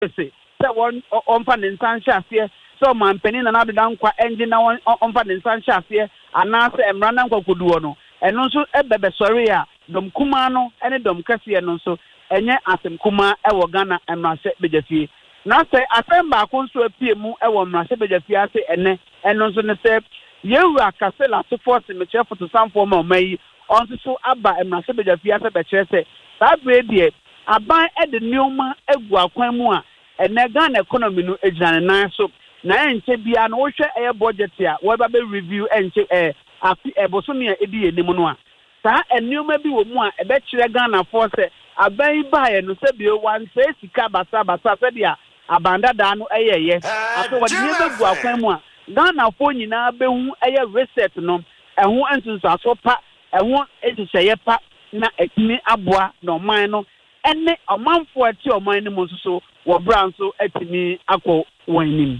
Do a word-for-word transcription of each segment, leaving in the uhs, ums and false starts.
say one on fan in Sancha here. So man penny another down qua engine on fan in Sancha here. And now say Emrana Kokuduono. And also a bebe soria, Dom Kumano, and a Dom Cassia and also. Enye asem kuma ewo Ghana emrase bejafi na say asem ba konso apie mu ewo emrase bejafi ase ene eno so ne say yewa kasela so force me chefo to some form of mai onso so aba emrase bejafi ase be kire say that way die aban e de nneoma egu akwan mu a ene Ghana economy no ejane nan so na enche bia no wo hwe eye budget a wo ba be review enche eh afi ebosomi a edi enim no a sa nneoma bi wo mu a ebe kire Ghana force abai bae no se bio wan se sika basa basa se dia abanda da no eyeye aso wodi ne bebu akwan mu a Ghana fo nyina behu eye reset no eho ensunso aso pa eho ehihye pa na etimi aboa no man no ene omanfo ati oman ne mu so wo branso etimi akọ wanim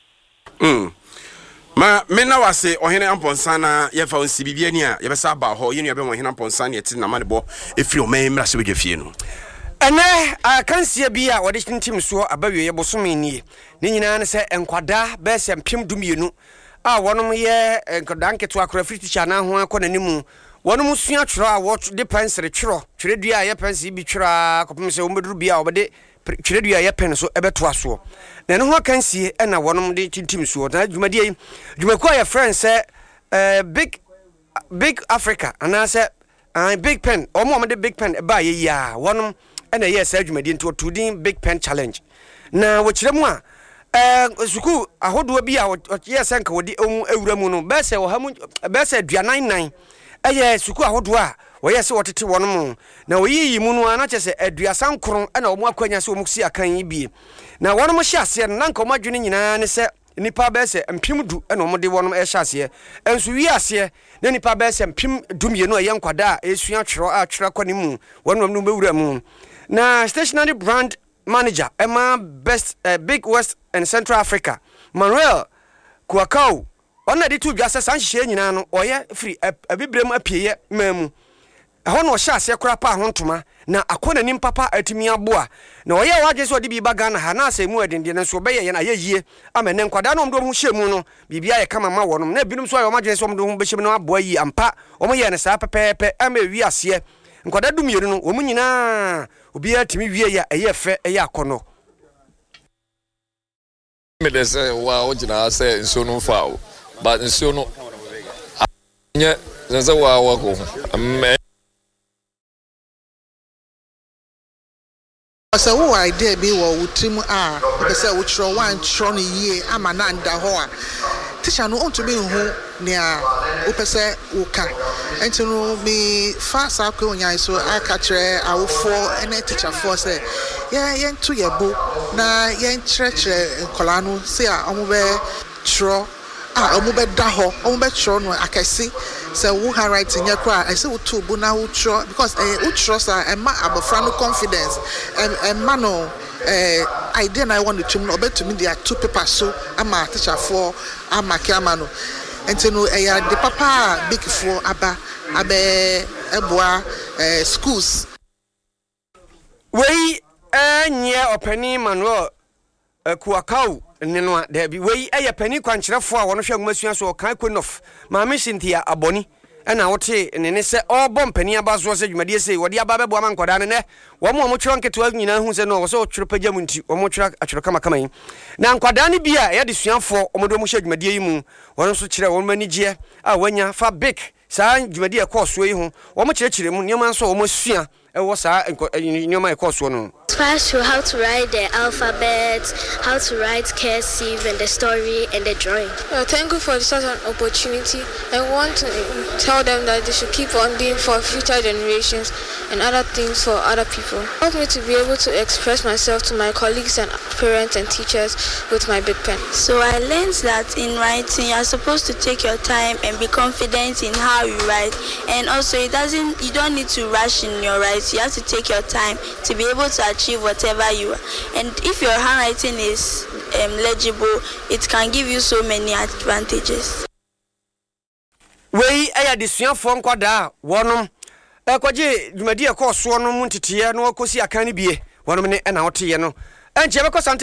mm ma me na wase ohene amponsa na ye fa onsi bibia ni a ye besa ba ho ye nua be ohene amponsa na ye ti na ma de bo efiri o man mra se bedwa fie no ene akansia bi a wode tintim so abawie ye bosome nie ne nyina ne se enkwada be se mpem dumienu a wonom ye enkwada nketo akora free teacher na ho akọ nanimu wonom sua twero a wo de pensere twero twere dua a ye pense bi twera kopem se wo meduru bia obede twere dua ye pen so ebeto aso na ne ho akansie na wonom de tintim so na dwumadie dwumaku a ye friend se eh big big Africa ana se uh, big pen omo omo de big pen ba ye ya wonom na ye se dwumadie nto tudin big pen challenge na wo kire mu a eh suku ahodo bi a ye se nka wodi ewura mu no be se wo ha mu be se aduanan eye suku ahodo a wo ye se wotete wonom na wo yi mu no ana che se aduasan kron na wo mu akwanya se wo mu si akan yi bi na wonom hye ase na nka wo adwene nyina ne se nipa be se mpim du na wo de wonom e hye ase enso wi ase na nipa be se mpim dumienu a ye nkwada a esua twero a twera kwani mu wonom no bewura mu na stationary brand manager Emma best uh, Big West and Central Africa Manuel Kuakau ona de tu dwase sanhye nyina no oye free abibrem apieye mamu ho no hye ase kora pa ho ntoma na akona nim papa atimi aboa na oye waje so de bi ba Ghana ha na asemu adende na so be ye na yeyie amene nkwada no mdo ho hye mu no bibia ye kama ma wonom na binum so ayo maje so mdo ho be hye no aboa yi ampa omo ye ne sa pepepe ama wi ase nkwada dumienu no omu nyina obi atimi wie ya eye fe eye akono me de say wa o jina say nso no fa o but nso no anya nso wa wa ko me asa wo idea bi wo wutim a be say wo tro wan tro no yie ama na nda ho a teacher no onto be hu ne a wo pese wo ka enti no me fa sa ko onya so aka kire awofo ene teacher for say yeah yen to ye bo na yen kire nkola no say a omo be tro a omo be da ho omo be tro no akasi say wo handwriting ya kwa I say wo to bo na wo tro because eh wo tro sa e ma abofra no confidence e ma no eh idea na I want to no bet to me there two papers so ama teacher for ama kiama no enti no eh ya the papa big for aba abe eboa eh schools we enye opani Manuel Kuakau neno da bi we eye pani kwankyerefo a wono hwe agmasua so kan konof maame Cynthia Aboni na wote nene se obom pani abazo se dwumade se wode aba bebo ama nkoda ne ne wo mo mo twero nketo nyina hu se no wo so twero pagya mu nti wo mo twero atwero kama kama yi na nkoda ne bia ye de suafo omodo mo hye dwumade yi mu wono so kyere wo mani gye a wanya fa big saa dwumade e koso yi hu wo mo kyere kyere mu nyoma so wo mo sua e wo saa nyoma e koso no. First, how to write the alphabet, how to write cursive, and the story and the drawing. Uh, thank you for such an opportunity. I want to tell them that they should keep on doing for future generations and other things for other people. Help me to be able to express myself to my colleagues and parents and teachers with my big pen. So I learned that in writing, you're supposed to take your time and be confident in how you write. And also, it doesn't. You don't need to rush in your writing. You have to take your time to be able to achieve whatever you are. And if your handwriting is um, legible, it can give you so many advantages. We aya disuan fo nkwada wonom ekwaje dwumadi e koso no mu ntete no kosi akane bie wonom ne na wote ye no ɛnkyɛ bɛkɔ